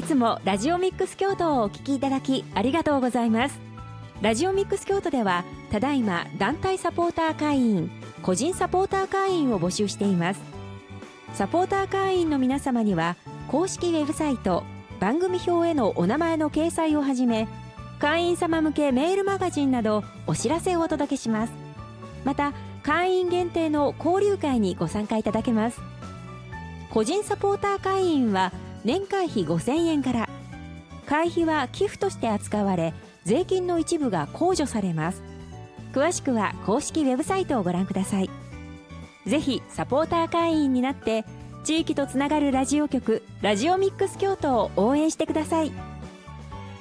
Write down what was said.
つもラジオミックス京都をお聞きいただきありがとうございます。ラジオミックス京都ではただいま団体サポーター会員、個人サポーター会員を募集しています。サポーター会員の皆様には公式ウェブサイト、番組表へのお名前の掲載をはじめ、会員様向けメールマガジンなどお知らせをお届けします。また会員限定の交流会にご参加いただけます。個人サポーター会員は年会費5000円から、会費は寄付として扱われ、税金の一部が控除されます。詳しくは公式ウェブサイトをご覧ください。ぜひサポーター会員になって地域とつながるラジオ局、ラジオミックス京都を応援してください。